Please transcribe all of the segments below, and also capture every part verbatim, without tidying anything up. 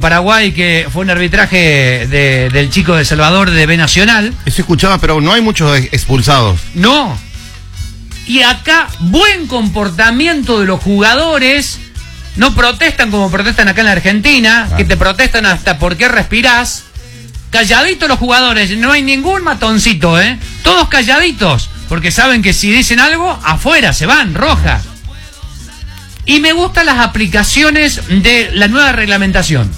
Paraguay, que fue un arbitraje de, del chico de Salvador de B Nacional. Eso escuchaba, pero no hay muchos expulsados. No. Y acá, buen comportamiento de los jugadores. No protestan como protestan acá en la Argentina, claro. Que te protestan hasta por qué respirás. Calladitos los jugadores, no hay ningún matoncito, ¿eh? Todos calladitos, porque saben que si dicen algo, afuera se van, roja. Y me gustan las aplicaciones de la nueva reglamentación.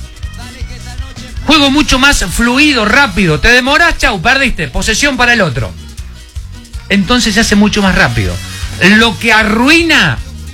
Juego mucho más fluido, rápido. Te demoras, chau, perdiste. Posesión para el otro. Entonces se hace mucho más rápido. Lo que arruina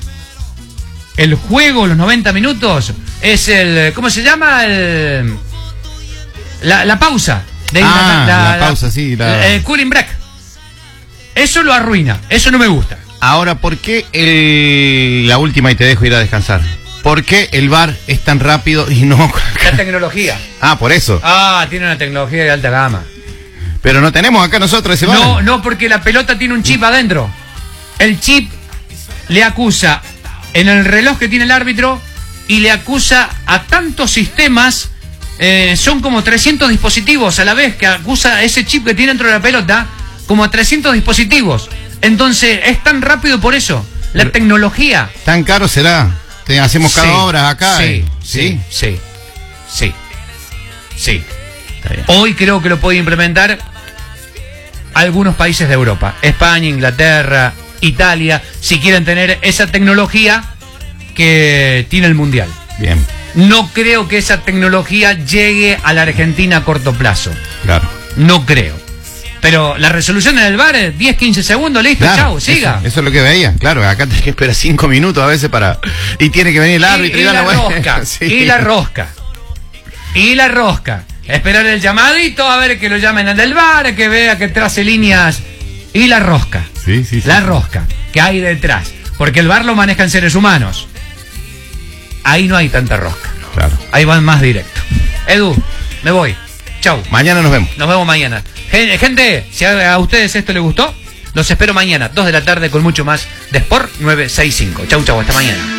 el juego, los noventa minutos, es el... ¿Cómo se llama? El, la, la pausa. De ah, la, la, la pausa, sí. La... El cooling break. Eso lo arruina. Eso no me gusta. Ahora, ¿por qué el, la última y te dejo ir a descansar? ¿Por qué el V A R es tan rápido y no... La tecnología. Ah, por eso. Ah, tiene una tecnología de alta gama. Pero no tenemos acá nosotros ese V A R. No, no, porque la pelota tiene un chip adentro. El chip le acusa en el reloj que tiene el árbitro y le acusa a tantos sistemas, eh, son como trescientos dispositivos a la vez que acusa ese chip que tiene dentro de la pelota, como a trescientos dispositivos. Entonces, es tan rápido por eso. La Pero, tecnología. ¿Tan caro será? ¿Te hacemos cada sí, obra acá? Sí, sí, sí, sí, sí. Hoy creo que lo puede implementar algunos países de Europa. España, Inglaterra, Italia, si quieren tener esa tecnología que tiene el Mundial. Bien. No creo que esa tecnología llegue a la Argentina a corto plazo. Claro. No creo. Pero la resolución en el V A R, diez, quince segundos, listo, claro, chau, siga. Eso, eso es lo que veía, claro, acá tenés que esperar cinco minutos a veces para... Y tiene que venir el árbitro y, y, y, y la, la rosca. Sí. Y la rosca. Y la rosca. Esperar el llamadito, a ver que lo llamen al del V A R, que vea que trace líneas. Y la rosca. Sí, sí, sí. La rosca que hay detrás. Porque el V A R lo manejan seres humanos. Ahí no hay tanta rosca. Claro. Ahí van más directo. Edu, me voy. Chau. Mañana nos vemos. Nos vemos mañana. Gente, si a ustedes esto les gustó, los espero mañana, dos de la tarde, con mucho más de Sport novecientos sesenta y cinco. Chau, chau, hasta mañana.